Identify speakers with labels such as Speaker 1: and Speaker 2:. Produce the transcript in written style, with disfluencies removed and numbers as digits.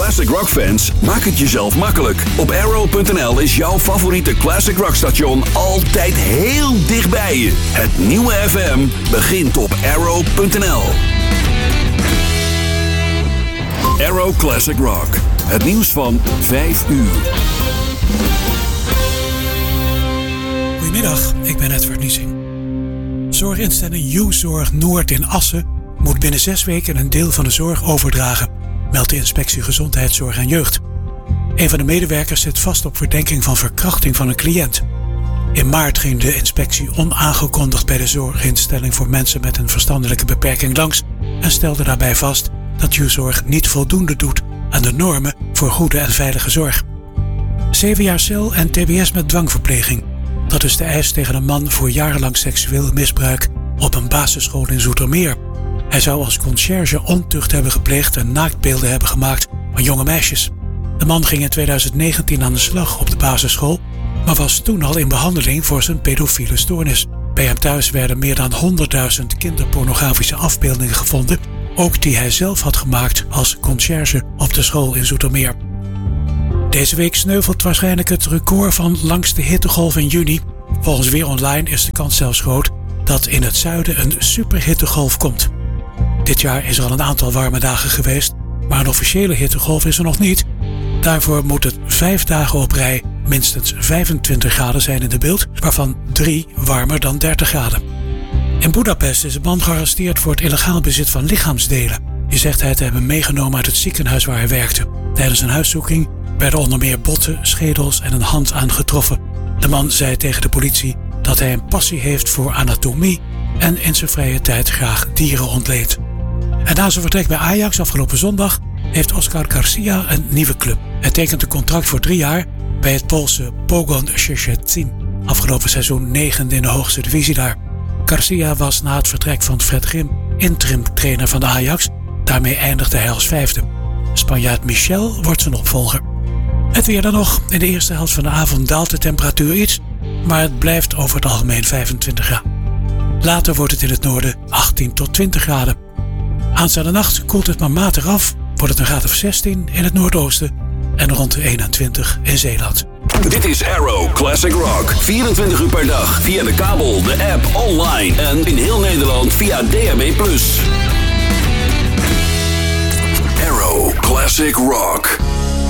Speaker 1: classic rock fans, maak het jezelf makkelijk. Op Arrow.nl is jouw favoriete classic rock station altijd heel dichtbij je. Het nieuwe FM begint op Arrow.nl. Arrow Classic Rock. Het nieuws van 5 uur.
Speaker 2: Goedemiddag, ik ben Edward Niesing. Zorginstelling U-Zorg Noord in Assen moet binnen 6 weken een deel van de zorg overdragen, meldt de Inspectie Gezondheidszorg en Jeugd. Een van de medewerkers zit vast op verdenking van verkrachting van een cliënt. In maart ging de inspectie onaangekondigd bij de zorginstelling voor mensen met een verstandelijke beperking langs en stelde daarbij vast dat U-Zorg niet voldoende doet aan de normen voor goede en veilige zorg. 7 jaar cel en tbs met dwangverpleging. Dat is de eis tegen een man voor jarenlang seksueel misbruik op een basisschool in Zoetermeer. Hij zou als conciërge ontucht hebben gepleegd en naaktbeelden hebben gemaakt van jonge meisjes. De man ging in 2019 aan de slag op de basisschool, maar was toen al in behandeling voor zijn pedofiele stoornis. Bij hem thuis werden meer dan 100.000 kinderpornografische afbeeldingen gevonden, ook die hij zelf had gemaakt als conciërge op de school in Zoetermeer. Deze week sneuvelt waarschijnlijk het record van langste hittegolf in juni. Volgens Weer Online is de kans zelfs groot dat in het zuiden een superhittegolf komt. Dit jaar is er al een aantal warme dagen geweest, maar een officiële hittegolf is er nog niet. Daarvoor moet het 5 dagen op rij minstens 25 graden zijn in de beeld, waarvan 3 warmer dan 30 graden. In Budapest is een man gearresteerd voor het illegaal bezit van lichaamsdelen. Die zegt hij te hebben meegenomen uit het ziekenhuis waar hij werkte. Tijdens een huiszoeking werden onder meer botten, schedels en een hand aangetroffen. De man zei tegen de politie dat hij een passie heeft voor anatomie en in zijn vrije tijd graag dieren ontleedt. En na zijn vertrek bij Ajax afgelopen zondag heeft Oscar Garcia een nieuwe club. Hij tekent een contract voor 3 jaar bij het Poolse Pogoń Szczecin. Afgelopen seizoen 9e in de hoogste divisie daar. Garcia was na het vertrek van Fred Grim interim trainer van de Ajax. Daarmee eindigde hij als 5e. Spanjaard Michel wordt zijn opvolger. Het weer dan nog. In de eerste helft van de avond daalt de temperatuur iets, maar het blijft over het algemeen 25 graden. Later wordt het in het noorden 18 tot 20 graden. Aanstaande nacht koelt het maar matig af, wordt het een graad of 16 in het noordoosten en rond de 21 in Zeeland.
Speaker 1: Dit is Arrow Classic Rock. 24 uur per dag via de kabel, de app, online en in heel Nederland via DAB+. Arrow Classic Rock.